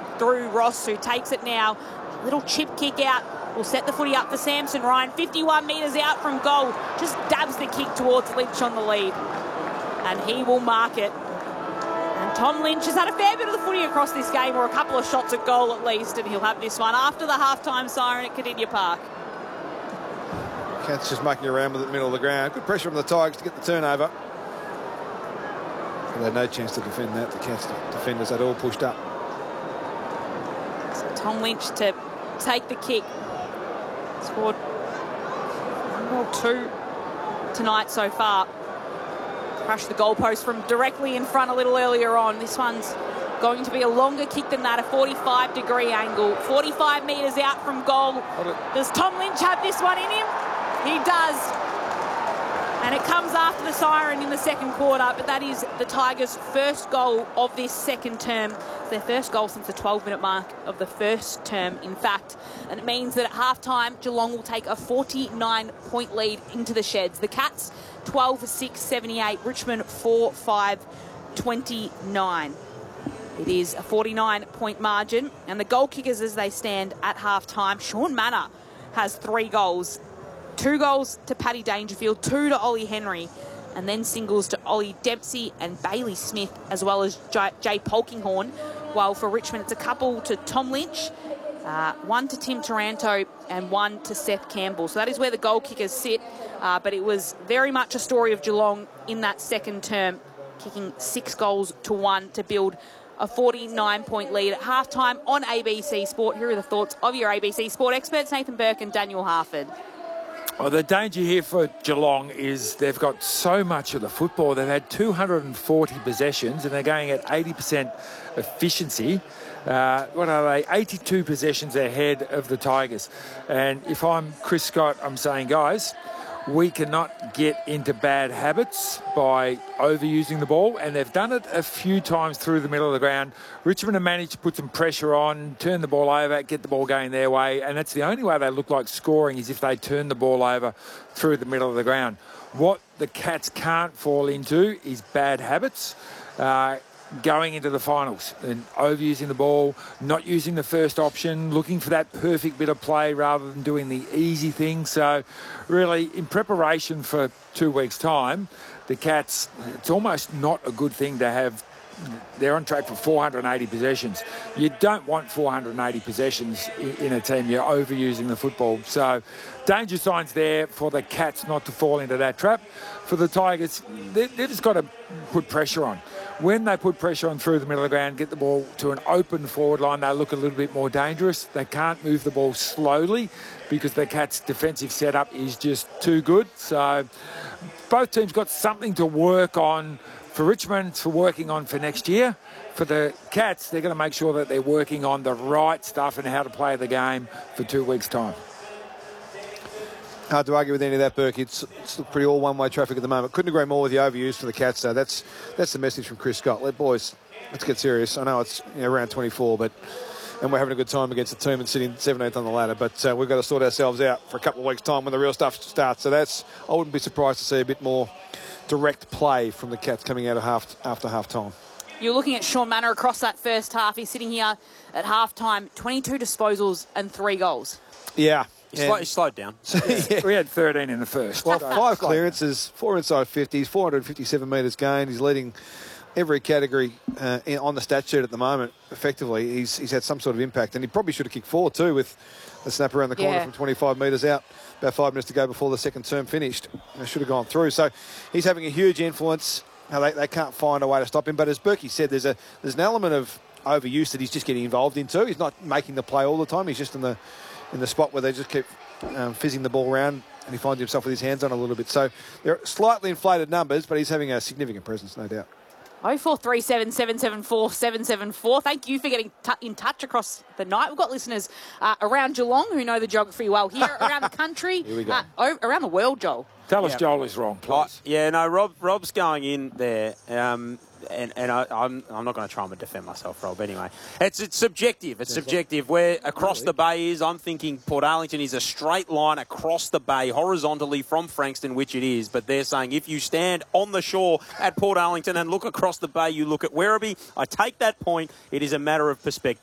through Ross, who takes it now. Little chip kick out will set the footy up for Samson Ryan. 51 metres out from goal. Just dabs the kick towards Lynch on the lead. And he will mark it. And Tom Lynch has had a fair bit of the footy across this game, or a couple of shots at goal at least, and he'll have this one after the halftime siren at Kardinia Park. Cats just mucking around with it in the middle of the ground. Good pressure from the Tigers to get the turnover. They had no chance to defend that. The Cats defenders had all pushed up. So Tom Lynch to take the kick. Scored 2 tonight so far. Crushed the goalpost from directly in front a little earlier on. This one's going to be a longer kick than that, a 45-degree angle. 45 metres out from goal. Does Tom Lynch have this one in him? He does. And it comes after the siren in the second quarter, but that is the Tigers' first goal of this second term. It's their first goal since the 12-minute mark of the first term, in fact. And it means that at halftime, Geelong will take a 49-point lead into the sheds. The Cats, 12-6-78. Richmond, 4-5-29. It is a 49-point margin. And the goal kickers as they stand at halftime, Sean Manor has 3 goals. 2 goals to Paddy Dangerfield, 2 to Ollie Henry, and then singles to Ollie Dempsey and Bailey Smith, as well as Jay Polkinghorne. While for Richmond, it's a couple to Tom Lynch, 1 to Tim Taranto, and 1 to Seth Campbell. So that is where the goal kickers sit, but it was very much a story of Geelong in that second term, kicking 6 goals to 1 to build a 49-point lead at halftime on ABC Sport. Here are the thoughts of your ABC Sport experts, Nathan Burke and Daniel Harford. Well, the danger here for Geelong is they've got so much of the football. They've had 240 possessions and they're going at 80% efficiency. What are they? 82 possessions ahead of the Tigers. And if I'm Chris Scott, I'm saying, guys, we cannot get into bad habits by overusing the ball, and they've done it a few times through the middle of the ground. Richmond have managed to put some pressure on, turn the ball over, get the ball going their way, and that's the only way they look like scoring is if they turn the ball over through the middle of the ground. What the Cats can't fall into is bad habits. Going into the finals and overusing the ball, not using the first option, looking for that perfect bit of play rather than doing the easy thing. So really, in preparation for 2 weeks' time, the Cats, it's almost not a good thing to have. They're on track for 480 possessions. You don't want 480 possessions in a team. You're overusing the football. So danger signs there for the Cats not to fall into that trap. For the Tigers, they've just got to put pressure on. When they put pressure on through the middle of the ground, get the ball to an open forward line, they look a little bit more dangerous. They can't move the ball slowly because the Cats' defensive setup is just too good. So both teams got something to work on. For Richmond, it's for working on for next year. For the Cats, they're going to make sure that they're working on the right stuff and how to play the game for 2 weeks' time. Hard to argue with any of that, Burke. It's pretty all one-way traffic at the moment. Couldn't agree more with the overuse for the Cats, though. That's the message from Chris Scott. Let's get serious. I know it's around 24, and we're having a good time against the team and sitting 17th on the ladder, but we've got to sort ourselves out for a couple of weeks' time when the real stuff starts. So I wouldn't be surprised to see a bit more direct play from the Cats coming out of after half-time. You're looking at Sean Manor across that first half. He's sitting here at half-time, 22 disposals and 3 goals. Yeah. He slowed down. Yeah. We had 13 in the first. Well, 5 clearances, 4 inside 50s, 457 metres gained. He's leading every category on the stat sheet at the moment, effectively. He's had some sort of impact, and he probably should have kicked 4 too with the snap around the corner from 25 metres out. About 5 minutes to go before the second term finished. They should have gone through. So he's having a huge influence. They can't find a way to stop him. But as Berkey said, there's an element of overuse that he's just getting involved into. He's not making the play all the time. He's just in the spot where they just keep fizzing the ball around, and he finds himself with his hands on a little bit. So they're slightly inflated numbers, but he's having a significant presence, no doubt. 0437 774 774. Thank you for getting in touch across the night. We've got listeners around Geelong who know the geography well here, around the country, here we go. Around the world, Joel. Tell us Joel is wrong, please. Rob's going in there. And I'm not going to try and defend myself, Rob, anyway. It's subjective. It's subjective. Where across the bay is, I'm thinking Port Arlington is a straight line across the bay, horizontally from Frankston, which it is. But they're saying if you stand on the shore at Port Arlington and look across the bay, you look at Werribee. I take that point. It is a matter of perspective.